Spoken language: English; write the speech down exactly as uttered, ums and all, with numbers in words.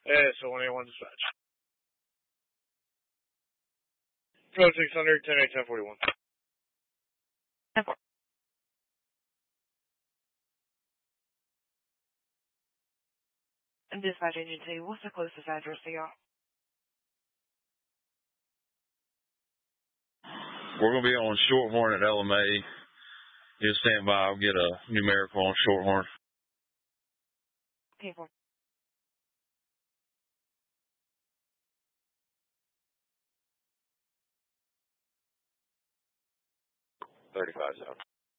Yeah, so one eighty-one dispatch. Code six hundred, ten eight, ten forty-one. Dispatch agency, what's the closest address to y'all? We're going to be on Shorthorn at L M A. Just stand by. I'll get a numerical on Shorthorn. People. thirty-five seven.